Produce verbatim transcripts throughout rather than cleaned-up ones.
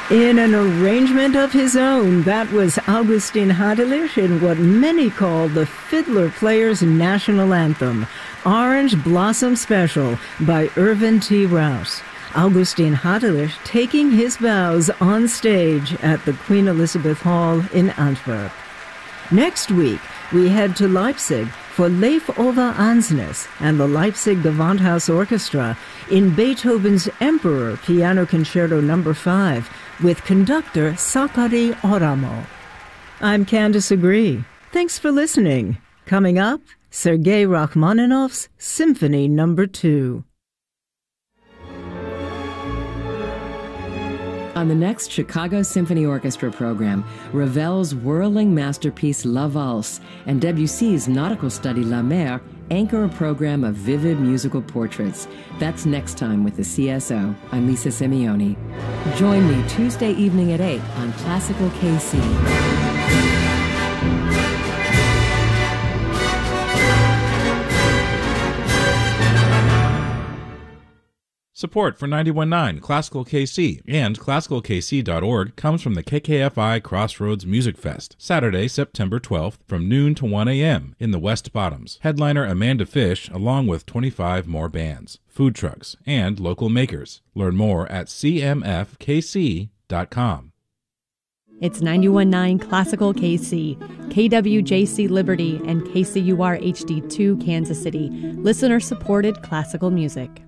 In an arrangement of his own, that was Augustin Hadelich in what many call the fiddler player's national anthem, Orange Blossom Special by Irvin T. Rouse. Augustin Hadelich taking his bows on stage at the Queen Elizabeth Hall in Antwerp. Next week, we head to Leipzig for Leif Ove Ansnes and the Leipzig Gewandhaus Orchestra in Beethoven's Emperor Piano Concerto number five with conductor Sakari Oramo. I'm Candice Agree. Thanks for listening. Coming up, Sergei Rachmaninoff's Symphony number two. On the next Chicago Symphony Orchestra program, Ravel's whirling masterpiece La Valse and Debussy's nautical study La Mer anchor a program of vivid musical portraits. That's next time with the C S O. I'm Lisa Simeoni. Join me Tuesday evening at eight on Classical K C. Support for ninety-one point nine Classical K C and classical k c dot org comes from the K K F I Crossroads Music Fest, Saturday, September twelfth, from noon to one a.m. in the West Bottoms. Headliner Amanda Fish, along with twenty-five more bands, food trucks, and local makers. Learn more at c m f k c dot com. It's ninety-one point nine Classical K C, K W J C Liberty, and K C U R H D two Kansas City. Listener-supported classical music.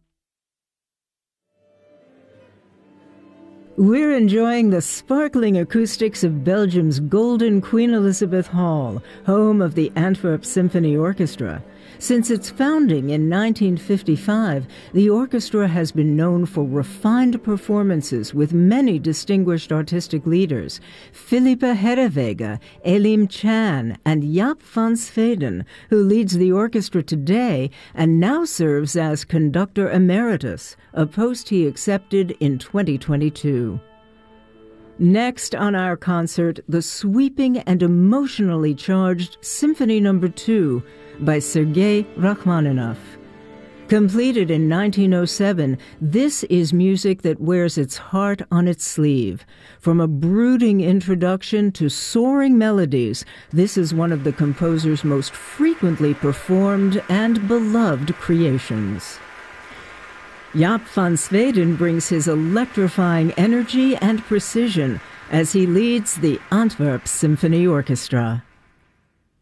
We're enjoying the sparkling acoustics of Belgium's golden Queen Elizabeth Hall, home of the Antwerp Symphony Orchestra. Since its founding in nineteen fifty-five, the orchestra has been known for refined performances with many distinguished artistic leaders. Philippe Herreweghe, Elim Chan, and Jaap van Zweden, who leads the orchestra today and now serves as conductor emeritus, a post he accepted in twenty twenty-two. Next on our concert, the sweeping and emotionally charged Symphony number two by Sergei Rachmaninoff. Completed in nineteen oh seven, this is music that wears its heart on its sleeve. From a brooding introduction to soaring melodies, this is one of the composer's most frequently performed and beloved creations. Jaap van Zweden brings his electrifying energy and precision as he leads the Antwerp Symphony Orchestra.